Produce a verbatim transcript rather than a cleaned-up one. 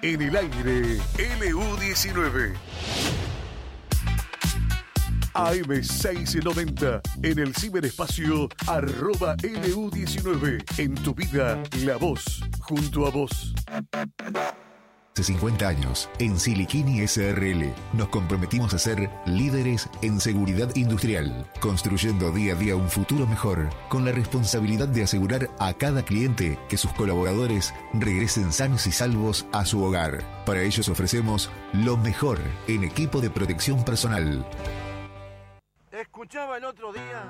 En el aire, L U diecinueve. A M seiscientos noventa, en el ciberespacio, arroba L U diecinueve. En tu vida, la voz, junto a vos. Hace cincuenta años, en Siliquini S R L, nos comprometimos a ser líderes en seguridad industrial, construyendo día a día un futuro mejor, con la responsabilidad de asegurar a cada cliente que sus colaboradores regresen sanos y salvos a su hogar. Para ellos ofrecemos lo mejor en equipo de protección personal. Escuchaba el otro día